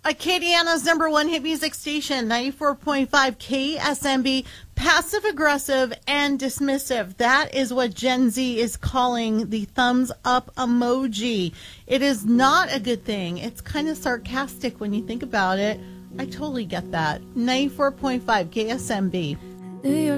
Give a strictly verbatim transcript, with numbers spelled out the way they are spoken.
Acadiana's number one hit music station, ninety-four point five K S M B. Passive aggressive and dismissive. That is what Gen Z is calling the thumbs up emoji. It is not a good thing. It's kind of sarcastic when you think about it. I totally get that. ninety-four point five K S M B.